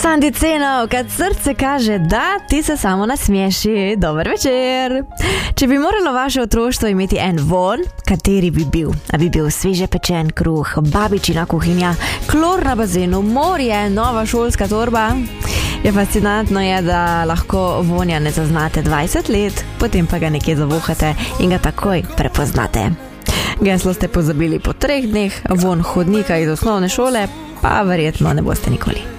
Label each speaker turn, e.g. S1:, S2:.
S1: Sandi Cenov, kad srce kaže da, ti se samo nasmeši. Dober večer. Če bi moralo vaše otroštvo imeti en von, kateri bi bil? A bi bil sveže pečen kruh, babičina kuhinja, klor na bazenu, morje, nova šolska torba? Je fascinantno je, da lahko vonja ne zaznate 20 let, potem pa ga nekje zavohate in ga takoj prepoznate. Geslo ste pozabili po 3 dneh, von hodnika iz osnovne šole pa verjetno ne boste nikoli.